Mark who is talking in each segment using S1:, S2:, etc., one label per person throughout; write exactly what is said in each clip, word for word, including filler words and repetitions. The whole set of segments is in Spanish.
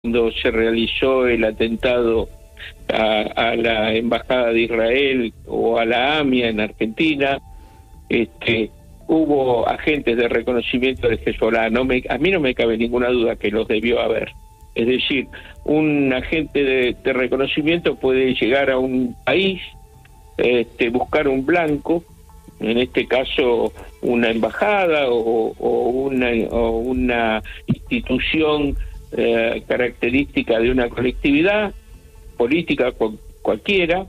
S1: cuando se realizó el atentado a, a la Embajada de Israel o a la AMIA en Argentina, este, hubo agentes de reconocimiento de Hezbollah. No me, a mí no me cabe ninguna duda que los debió haber. Es decir, un agente de, de reconocimiento puede llegar a un país, este, buscar un blanco, en este caso una embajada o, o, una, o una institución eh, característica de una colectividad política cual, cualquiera,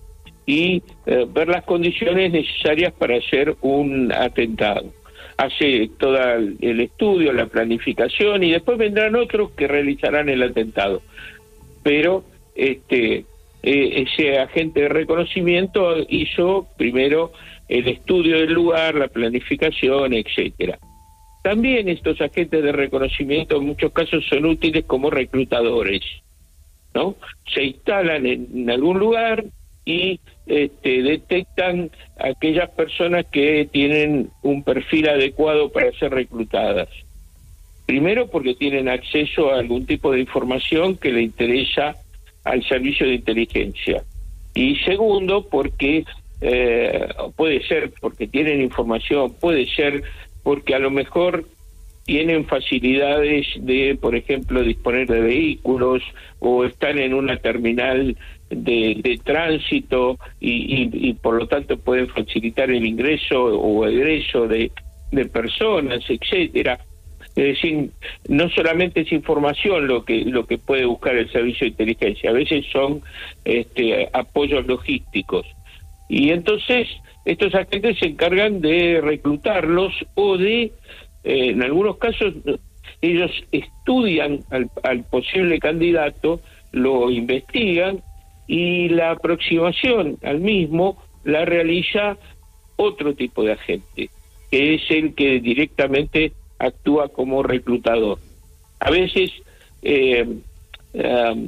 S1: y eh, ver las condiciones necesarias para hacer un atentado. Hace todo el estudio, la planificación, y después vendrán otros que realizarán el atentado. Pero este eh, ese agente de reconocimiento hizo primero el estudio del lugar, la planificación, etcétera. También estos agentes de reconocimiento en muchos casos son útiles como reclutadores, ¿no? Se instalan en, en algún lugar y este, detectan a aquellas personas que tienen un perfil adecuado para ser reclutadas. Primero porque tienen acceso a algún tipo de información que le interesa al servicio de inteligencia. Y segundo porque eh, puede ser porque tienen información, puede ser porque a lo mejor tienen facilidades de, por ejemplo, disponer de vehículos o están en una terminal de, de tránsito y, y, y por lo tanto pueden facilitar el ingreso o egreso de, de personas, etcétera. Es decir, no solamente es información lo que lo que puede buscar el servicio de inteligencia, a veces son este, apoyos logísticos. Y entonces estos agentes se encargan de reclutarlos o de, eh, en algunos casos, ellos estudian al, al posible candidato, lo investigan y la aproximación al mismo la realiza otro tipo de agente, que es el que directamente actúa como reclutador. A veces eh, eh,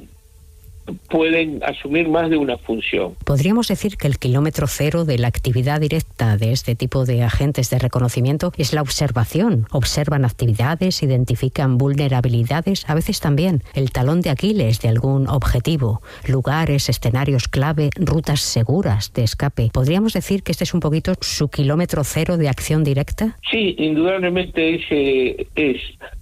S1: pueden asumir más de una función.
S2: Podríamos decir que el kilómetro cero de la actividad directa de este tipo de agentes de reconocimiento es la observación. Observan actividades, identifican vulnerabilidades, a veces también el talón de Aquiles de algún objetivo, lugares, escenarios clave, rutas seguras de escape. ¿Podríamos decir que este es un poquito su kilómetro cero de acción directa?
S1: Sí, indudablemente ese es.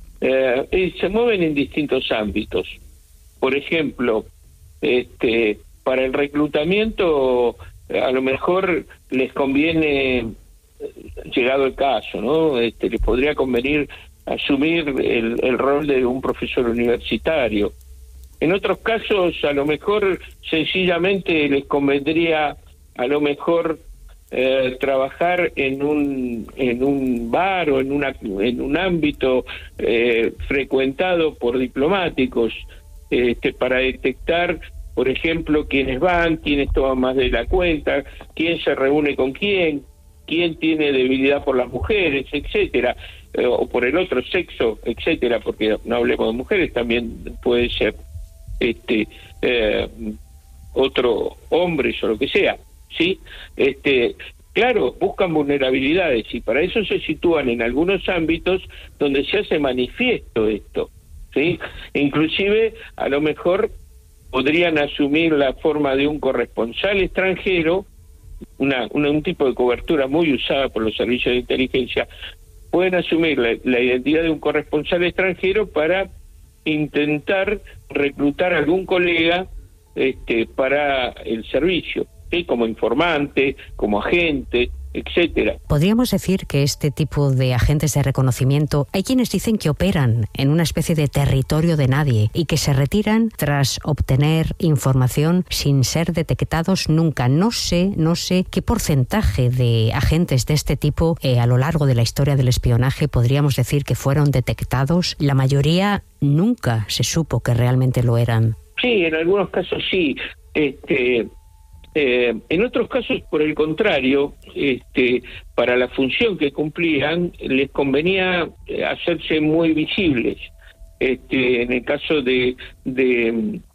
S1: Eh, se mueven en distintos ámbitos. Por ejemplo, Este, para el reclutamiento a lo mejor les conviene, llegado el caso, ¿no? Este, les podría convenir asumir el, el rol de un profesor universitario. En otros casos a lo mejor sencillamente les convendría a lo mejor eh, trabajar en un en un bar o en una en un ámbito eh, frecuentado por diplomáticos, este, para detectar, por ejemplo, quiénes van, quiénes toman más de la cuenta, quién se reúne con quién, quién tiene debilidad por las mujeres, etcétera, eh, o por el otro sexo, etcétera, porque no hablemos de mujeres, también puede ser este eh, otro hombres o lo que sea, ¿sí? Este, claro, buscan vulnerabilidades y para eso se sitúan en algunos ámbitos donde se hace manifiesto esto, ¿sí? Inclusive, a lo mejor podrían asumir la forma de un corresponsal extranjero, una, una un tipo de cobertura muy usada por los servicios de inteligencia. Pueden asumir la, la identidad de un corresponsal extranjero para intentar reclutar a algún colega este, para el servicio, ¿sí? Como informante, como agente, etcétera.
S2: Podríamos decir que este tipo de agentes de reconocimiento, hay quienes dicen que operan en una especie de territorio de nadie y que se retiran tras obtener información sin ser detectados nunca. No sé, no sé qué porcentaje de agentes de este tipo eh, a lo largo de la historia del espionaje podríamos decir que fueron detectados. La mayoría nunca se supo que realmente lo eran.
S1: Sí, en algunos casos sí. Este... Eh, en otros casos, por el contrario, este, para la función que cumplían, les convenía hacerse muy visibles. Este, en el caso de de,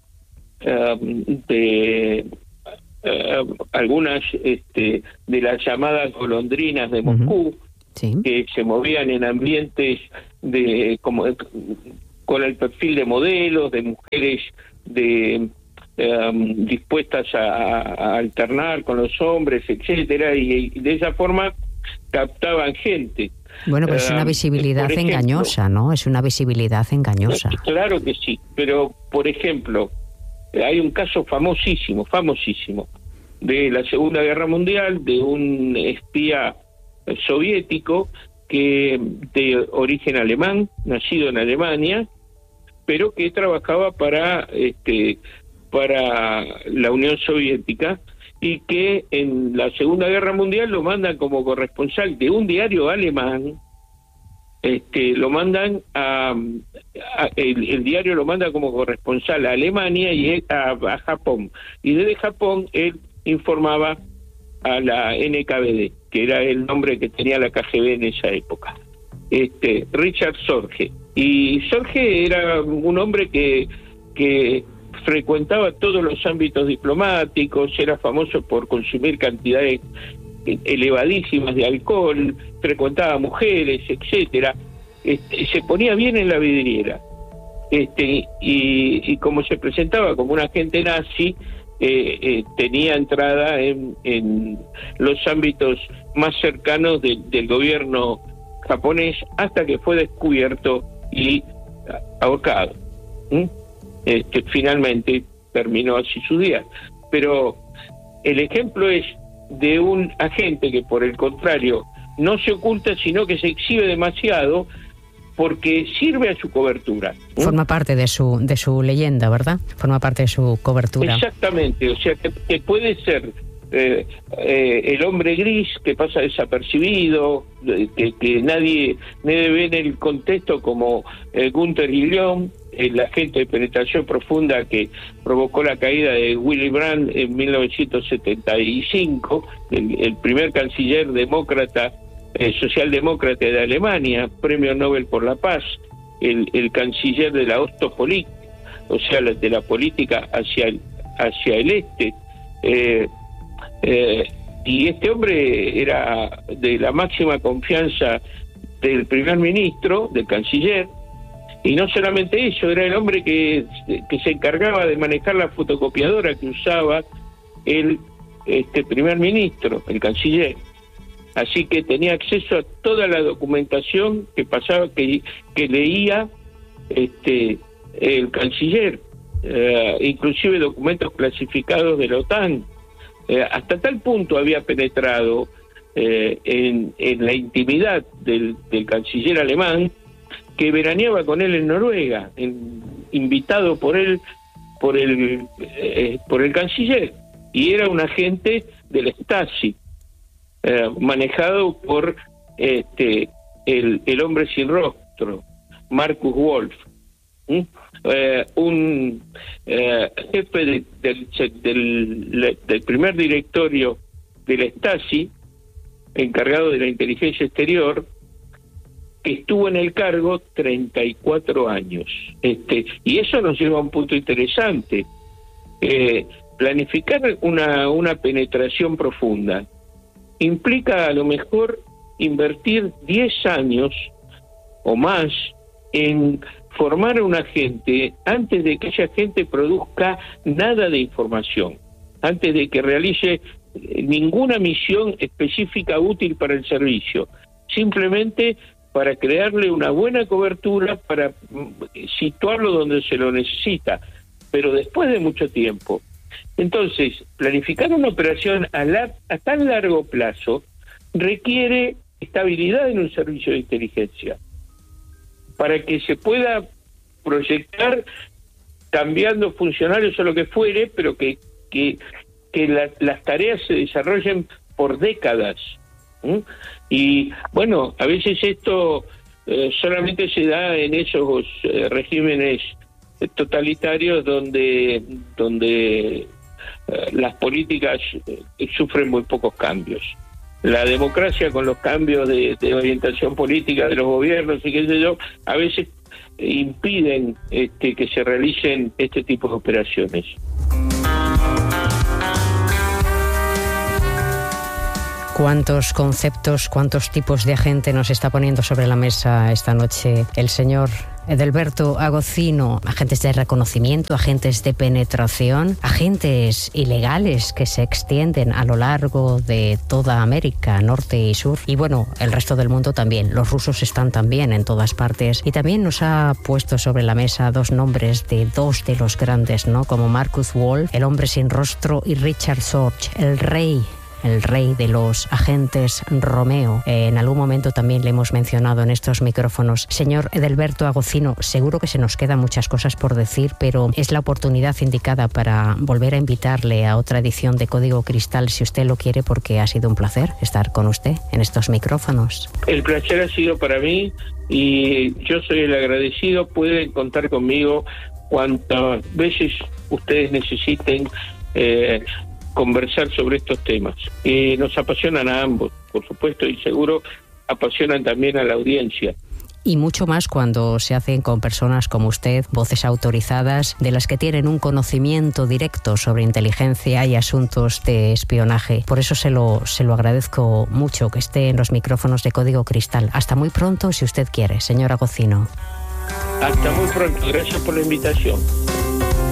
S1: um, de uh, algunas este, de las llamadas golondrinas de Moscú, uh-huh. Sí. Que se movían en ambientes de como con el perfil de modelos, de mujeres de um, dispuestas a, a alternar con los hombres, etcétera, y, y de esa forma captaban gente.
S2: Bueno, pero es una visibilidad uh, ejemplo, engañosa, ¿no? Es una visibilidad engañosa.
S1: Claro que sí, pero, por ejemplo, hay un caso famosísimo, famosísimo, de la Segunda Guerra Mundial, de un espía soviético que de origen alemán, nacido en Alemania, pero que trabajaba para este para la Unión Soviética, y que en la Segunda Guerra Mundial lo mandan como corresponsal de un diario alemán. Este lo mandan a, a el, el diario lo manda como corresponsal a Alemania y a, a Japón, y desde Japón él informaba a la N K V D, que era el nombre que tenía la K G B en esa época. Este Richard Sorge. Y Sorge era un hombre que que frecuentaba todos los ámbitos diplomáticos, era famoso por consumir cantidades elevadísimas de alcohol, frecuentaba mujeres, etcétera. Este, se ponía bien en la vidriera. Este y, y como se presentaba como un agente nazi, eh, eh, tenía entrada en, en los ámbitos más cercanos de, del gobierno japonés, hasta que fue descubierto y ahorcado. ¿Mm? Este, finalmente terminó así su día. Pero el ejemplo es de un agente que, por el contrario, no se oculta, sino que se exhibe demasiado porque sirve a su cobertura. ¿Mm?
S2: Forma parte de su de su leyenda, ¿verdad? Forma parte de su cobertura.
S1: Exactamente, o sea, que, que puede ser eh, eh, el hombre gris que pasa desapercibido, que, que nadie, nadie ve en el contexto, como eh, Gunther Guillaume, el agente de penetración profunda que provocó la caída de Willy Brandt en mil novecientos setenta y cinco, el, el primer canciller demócrata, eh, socialdemócrata de Alemania, premio Nobel por la Paz, el, el canciller de la Ostpolitik, o sea, de la política hacia el, hacia el este. Eh, eh, y este hombre era de la máxima confianza del primer ministro, del canciller. Y no solamente eso, era el hombre que, que se encargaba de manejar la fotocopiadora que usaba el este primer ministro, el canciller. Así que tenía acceso a toda la documentación que pasaba, que, que leía este el canciller, eh, inclusive documentos clasificados de la OTAN. Eh, hasta tal punto había penetrado eh, en, en la intimidad del, del canciller alemán, que veraneaba con él en Noruega, en, invitado por él, por el eh, por el canciller, y era un agente del Stasi, eh, manejado por este el, el hombre sin rostro, Markus Wolf, ¿Mm? eh, un eh, jefe de, del, del, del primer directorio del Stasi, encargado de la inteligencia exterior, que estuvo en el cargo treinta y cuatro años. Este, y eso nos lleva a un punto interesante. Eh, planificar una, una penetración profunda implica a lo mejor invertir diez años o más en formar a un agente antes de que esa agente produzca nada de información, antes de que realice ninguna misión específica útil para el servicio, simplemente para crearle una buena cobertura, para situarlo donde se lo necesita, pero después de mucho tiempo. Entonces, planificar una operación a, la, a tan largo plazo requiere estabilidad en un servicio de inteligencia, para que se pueda proyectar cambiando funcionarios o lo que fuere, pero que, que, que la, las tareas se desarrollen por décadas. ¿Mm? Y bueno, a veces esto eh, solamente se da en esos eh, regímenes totalitarios donde donde eh, las políticas eh, sufren muy pocos cambios. La democracia, con los cambios de, de orientación política de los gobiernos y qué sé yo, a veces eh, impiden este, que se realicen este tipo de operaciones.
S2: ¿Cuántos conceptos, cuántos tipos de agente nos está poniendo sobre la mesa esta noche el señor Edelberto Agocino, agentes de reconocimiento, agentes de penetración, agentes ilegales que se extienden a lo largo de toda América, norte y sur, y bueno, el resto del mundo también. Los rusos están también en todas partes, y también nos ha puesto sobre la mesa dos nombres de dos de los grandes, ¿no? Como Marcus Wolf, el hombre sin rostro, y Richard Sorge, el rey el rey de los agentes Romeo. Eh, en algún momento también le hemos mencionado en estos micrófonos. Señor Edelberto Agocino, seguro que se nos quedan muchas cosas por decir, pero es la oportunidad indicada para volver a invitarle a otra edición de Código Cristal, si usted lo quiere, porque ha sido un placer estar con usted en estos micrófonos.
S1: El placer ha sido para mí y yo soy el agradecido. Pueden contar conmigo cuantas veces ustedes necesiten eh, conversar sobre estos temas. Eh, nos apasionan a ambos, por supuesto, y seguro apasionan también a la audiencia.
S2: Y mucho más cuando se hacen con personas como usted, voces autorizadas, de las que tienen un conocimiento directo sobre inteligencia y asuntos de espionaje. Por eso se lo, se lo agradezco mucho que esté en los micrófonos de Código Cristal. Hasta muy pronto, si usted quiere, señor Agocino.
S1: Hasta muy pronto, gracias por la invitación.